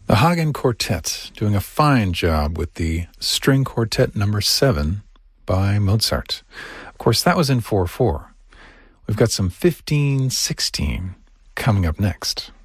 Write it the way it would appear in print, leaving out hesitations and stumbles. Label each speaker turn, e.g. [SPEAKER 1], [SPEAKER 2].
[SPEAKER 1] The Hagen Quartet doing a fine job with the String Quartet number 7 by Mozart. Of course, that was in 4/4. We've got some 15/16 coming up next.